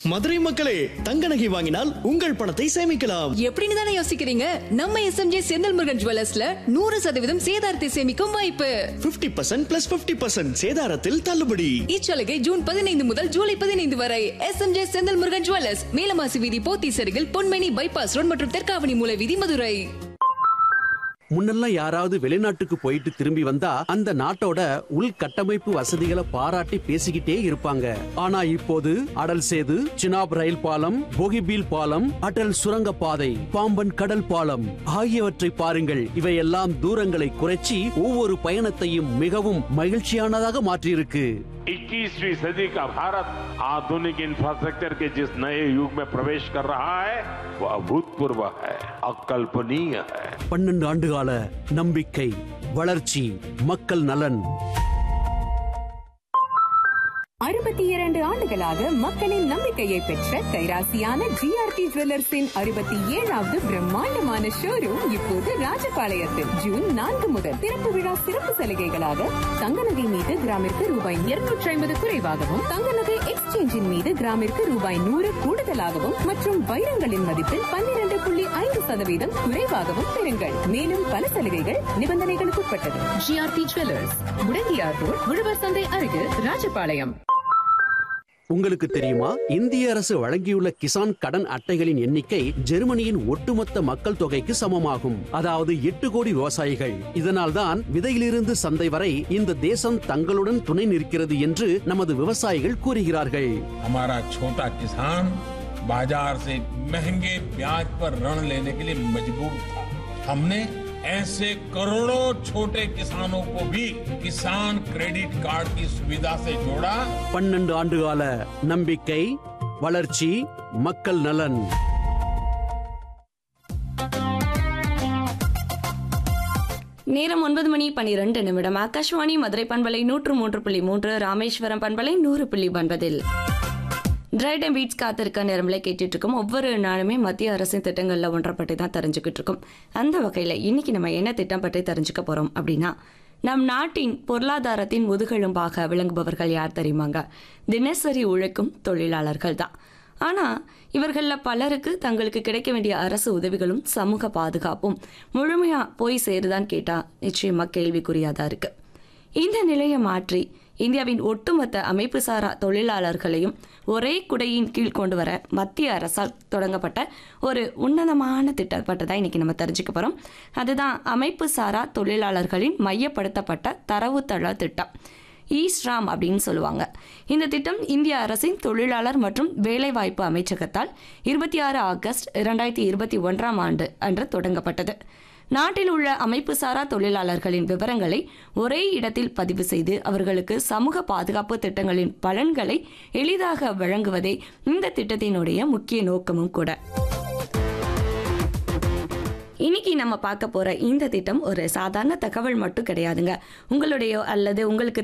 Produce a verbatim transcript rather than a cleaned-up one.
மதுரை மக்களே, தங்க நகை வாங்கினால் உங்கள் பணத்தை சேமிக்கலாம். எப்படின்னு தானே யோசிக்கிறீங்க? நம்ம எஸ்எம்ஜே செந்தில் முருகன் ஜுவல்லர்ஸ்ல நூறு சதவீதம் சேதாரத்தை சேமிக்கும் வாய்ப்பு. Fifty percent plus fifty percent சேதாரத்தில் தள்ளுபடி. இச்சலுகை ஜூன் பதினைந்து முதல் ஜூலை பதினைந்து வரை. எஸ்எம்ஜே செந்தில் முருகன் ஜுவல்லர்ஸ், மேலமாசி வீதி, போத்தீஸ் அருகில், பொன்மேனி பைபாஸ் ரோட் மற்றும் தெற்காவணி மூல வீதி, மதுரை. முன்னெல்லாம் யாராவது வெளிநாட்டுக்கு போயிட்டு திரும்பி வந்தா அந்த நாட்டோட உள்கட்டமைப்பு வசதிகளை பாராட்டி பேசிக்கிட்டே இருப்பாங்க. ஆனா இப்போது அடல் சேது, சினாப் ரயில் பாலம், போகிபீல் பாலம், அடல் சுரங்க பாதை, பாம்பன் கடல் பாலம் ஆகியவற்றை பாருங்கள். இவையெல்லாம் தூரங்களை குறைச்சி ஒவ்வொரு பயணத்தையும் மிகவும் மகிழ்ச்சியானதாக மாற்றியிருக்கு. इक्कीसवीं सदी का भारत आधुनिक इंफ्रास्ट्रक्चर के जिस नए युग में प्रवेश कर रहा है वो अभूतपूर्व है, अकल्पनीय है. பன்னெண்டு ஆண்டுகால நம்பிக்கை, வளர்ச்சி, மக்கள் நலன். அறுபத்தி இரண்டு ஆண்டுகளாக மக்களின் நம்பிக்கையை பெற்ற கைராசியான ஜிஆர்டி ஜுவல்லர்ஸின் அறுபத்தி ஏழாவது பிரம்மாண்டமான ஷோரூம் இப்போது ராஜபாளையத்தில் ஜூன் நான்கு முதல் திறப்பு விழா சிறப்பு சலுகைகளாக தங்க நகை மீது கிராமிற்கு ரூபாய் இருநூற்றி ஐம்பது குறைவாகவும், தங்க நகை எக்ஸ்சேஞ்சின் மீது கிராமிற்கு ரூபாய் நூறு கூடுதலாகவும் மற்றும் வைரங்களின் மதிப்பில் பன்னிரண்டு புள்ளி ஐந்து சதவீதம் குறைவாகவும் பெறுங்கள். மேலும் பல சலுகைகள் நிபந்தனைகளுக்கு உட்பட்டது. ஜிஆர்டி ஜுவல்லர்ஸ், முடங்கியார் ரோட், உழவர் சந்தை அருகில், ராஜபாளையம். உங்களுக்கு தெரியுமா, இந்திய அரசு வழங்கியுள்ள கிசான் கடன் அட்டைகளின் எண்ணிக்கை ஜெர்மனியின் ஒட்டுமொத்த மக்கள் தொகைக்கு சமமாகும். அதாவது எட்டு கோடி விவசாயிகள். இதனால்தான் விதையிலிருந்து சந்தை வரை இந்த தேசம் தங்களுடன் துணை நிற்கிறது என்று நமது விவசாயிகள் கூறுகிறார்கள். हमारा छोटा किसान बाजार से महंगे ब्याज पर ऋण लेने के लिए मजबूर था. हमने ऐसे करोड़ों छोटे किसानों को भी किसान क्रेडिट कार्ड की सुविधा से जोड़ा. பன்னெண்டு ஆண்டுகால நம்பிக்கை, வளர்ச்சி, மக்கள் நலன். நேரம் ஒன்பது மணி பனிரெண்டு நிமிடம். ஆகாஷ்வாணி மதுரை பண்பலை நூற்று மூன்று புள்ளி மூன்று, ராமேஸ்வரம் பண்பலை நூறு புள்ளி ஒன்பதில் டிரைட் அண்ட் பீட்ஸ் காத்திருக்க நேரம்ல கேட்டுட்டு இருக்கோம். ஒவ்வொரு நாளுமே மத்திய அரசின் திட்டங்கள்ல ஒன்றை பற்றி தான் தெரிஞ்சுக்கிட்டு இருக்கோம். அந்த வகையில இன்னைக்கு நம்ம என்ன திட்டம் பற்றி தெரிஞ்சுக்க போறோம் அப்படின்னா, நம் நாட்டின் பொருளாதாரத்தின் முதுகெலும்பாக விளங்குபவர்கள் யார் தெரியுமாங்க? தினசரி உழைக்கும் தொழிலாளர்கள் தான். ஆனா இவர்களில் பலருக்கு தங்களுக்கு கிடைக்க வேண்டிய அரசு உதவிகளும் சமூக பாதுகாப்பும் முழுமையா போய் சேருதான்னு கேட்டா நிச்சயமா கேள்விக்குறியாதான் இருக்கு. இந்த நிலையை மாற்றி இந்தியாவின் ஒட்டுமொத்த அமைப்பு சாரா தொழிலாளர்களையும் ஒரே குடையின் கீழ் கொண்டு வர மத்திய அரசால் தொடங்கப்பட்ட ஒரு உன்னதமான திட்டப்பட்டு தான் இன்னைக்கு நம்ம தெரிஞ்சுக்க போறோம். அதுதான் அமைப்பு சாரா தொழிலாளர்களின் மையப்படுத்தப்பட்ட தரவுத்தள திட்டம், ஈஸ்ராம் அப்படின்னு சொல்லுவாங்க. இந்த திட்டம் இந்திய அரசின் தொழிலாளர் மற்றும் வேலைவாய்ப்பு அமைச்சகத்தால் இருபத்தி ஆறு ஆகஸ்ட் இரண்டாயிரத்தி இருபத்தி ஒன்றாம் ஆண்டு அன்று தொடங்கப்பட்டது. நாட்டில் உள்ள அமைப்பு சாரா தொழிலாளர்களின் விவரங்களை ஒரே இடத்தில் பதிவு செய்து அவர்களுக்கு சமூக பாதுகாப்பு திட்டங்களின் பலன்களை எளிதாக வழங்குவதே இந்த திட்டத்தினுடைய முக்கிய நோக்கமும் கூட. இன்னைக்கு நம்ம பார்க்க போற இந்த திட்டம் ஒரு சாதாரண தகவல் மட்டும் கிடையாதுங்க. உங்களுடைய அல்லது உங்களுக்கு